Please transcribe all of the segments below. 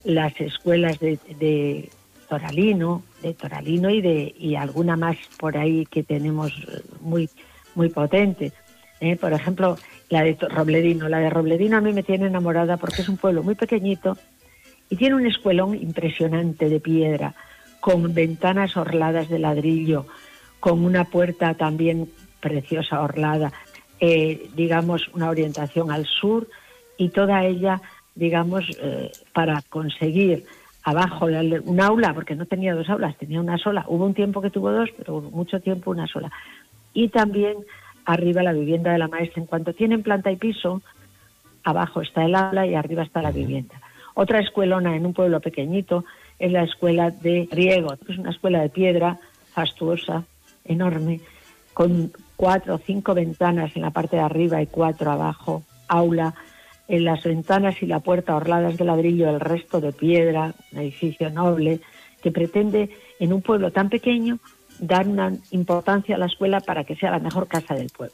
las escuelas de Toralino y alguna más por ahí que tenemos muy, muy potente. Por ejemplo, la de Robledino. La de Robledino a mí me tiene enamorada porque es un pueblo muy pequeñito y tiene un escuelón impresionante de piedra, con ventanas orladas de ladrillo, con una puerta también preciosa orlada, digamos una orientación al sur, y toda ella, digamos, para conseguir abajo un aula, porque no tenía dos aulas, tenía una sola. Hubo un tiempo que tuvo dos, pero mucho tiempo una sola. Y también arriba la vivienda de la maestra. En cuanto tienen planta y piso, abajo está el aula y arriba está la vivienda. Otra escuelona en un pueblo pequeñito es la escuela de Riego, que es una escuela de piedra fastuosa, enorme, con 4 o 5 ventanas en la parte de arriba y 4 abajo, aula, en las ventanas y la puerta orladas de ladrillo, el resto de piedra, un edificio noble, que pretende en un pueblo tan pequeño dar una importancia a la escuela para que sea la mejor casa del pueblo.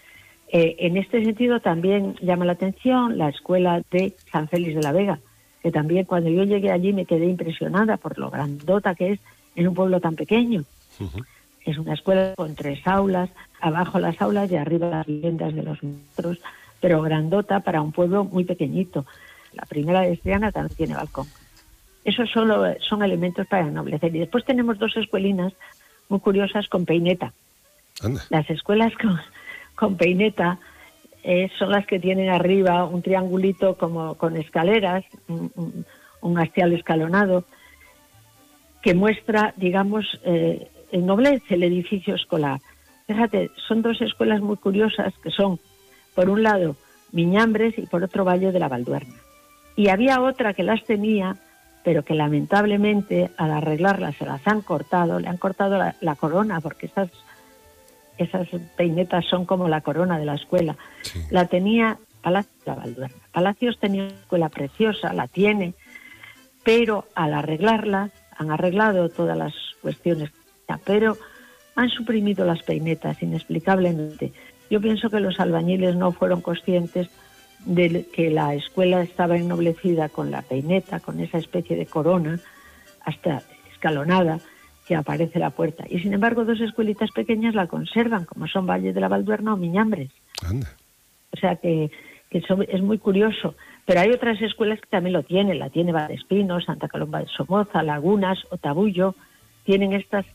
En este sentido también llama la atención la escuela de San Félix de la Vega, que también cuando yo llegué allí me quedé impresionada por lo grandota que es en un pueblo tan pequeño. Es una escuela con 3 aulas, abajo las aulas y arriba las viviendas de los maestros, pero grandota para un pueblo muy pequeñito. La primera de Triana también tiene balcón. Esos solo son elementos para ennoblecer. Y después tenemos 2 escuelinas muy curiosas con peineta. Anda. Las escuelas con peineta son las que tienen arriba un triangulito como con escaleras, un hastial escalonado, que muestra, digamos, ennoblece el edificio escolar. Fíjate, son 2 escuelas muy curiosas que son, por un lado, Miñambres y por otro Valle de la Valduerna. Y había otra que las tenía, pero que lamentablemente al arreglarlas se las han cortado, le han cortado la corona, porque esas peinetas son como la corona de la escuela. Sí. La tenía Palacios de la Valduerna. Palacios tenía una escuela preciosa, la tiene, pero al arreglarla, han arreglado todas las cuestiones, pero han suprimido las peinetas inexplicablemente. Yo pienso que los albañiles no fueron conscientes de que la escuela estaba ennoblecida con la peineta, con esa especie de corona, hasta escalonada, que aparece la puerta. Y sin embargo, 2 escuelitas pequeñas la conservan, como son Valle de la Valduerna o Miñambres. Anda. O sea que es muy curioso. Pero hay otras escuelas que también lo tienen. La tiene Valdespino, Santa Colomba de Somoza, Lagunas o Tabullo. Tienen estas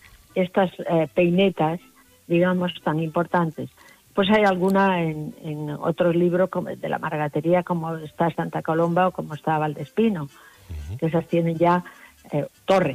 peinetas, digamos, tan importantes. Pues hay alguna en otros libros como de la Margatería, como está Santa Colomba o como está Valdespino, que esas tienen ya torre.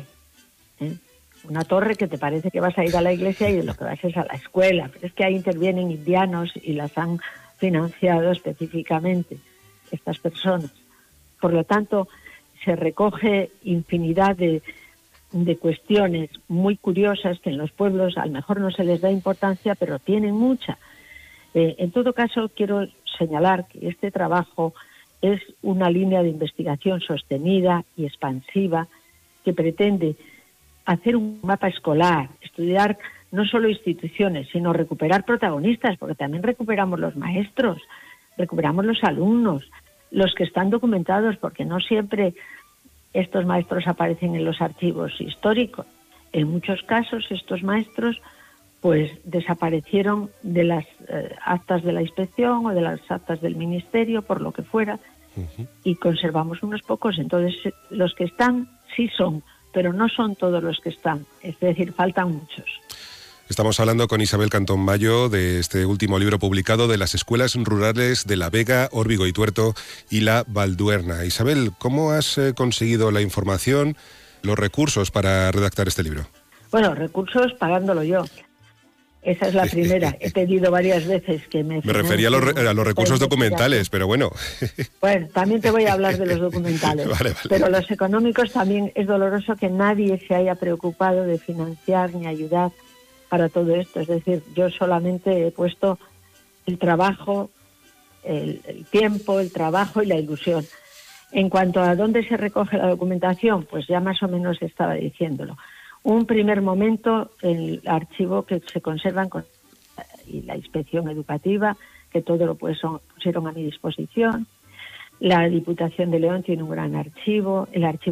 Una torre que te parece que vas a ir a la iglesia y lo que vas es a la escuela. Pero es que ahí intervienen indianos y las han financiado específicamente estas personas. Por lo tanto, se recoge infinidad de cuestiones muy curiosas que en los pueblos a lo mejor no se les da importancia, pero tienen mucha. En todo caso, quiero señalar que este trabajo es una línea de investigación sostenida y expansiva que pretende hacer un mapa escolar, estudiar no solo instituciones, sino recuperar protagonistas, porque también recuperamos los maestros, recuperamos los alumnos, los que están documentados, porque no siempre estos maestros aparecen en los archivos históricos. En muchos casos estos maestros pues desaparecieron de las actas de la inspección o de las actas del ministerio, por lo que fuera, y conservamos unos pocos. Entonces, los que están sí son, pero no son todos los que están, es decir, faltan muchos. Estamos hablando con Isabel Cantón Mayo de este último libro publicado de las escuelas rurales de La Vega, Órbigo y Tuerto y La Valduerna. Isabel, ¿cómo has conseguido la información, los recursos para redactar este libro? Bueno, recursos pagándolo yo. Esa es la primera. He pedido varias veces que me refería a los recursos documentales, pero bueno. Bueno, también te voy a hablar de los documentales. Vale. Pero los económicos también es doloroso que nadie se haya preocupado de financiar ni ayudar para todo esto. Es decir, yo solamente he puesto el trabajo, el tiempo, el trabajo y la ilusión. En cuanto a dónde se recoge la documentación, pues ya más o menos estaba diciéndolo. Un primer momento, el archivo que se conservan y la inspección educativa, que todo lo pusieron a mi disposición. La Diputación de León tiene un gran archivo, el archivo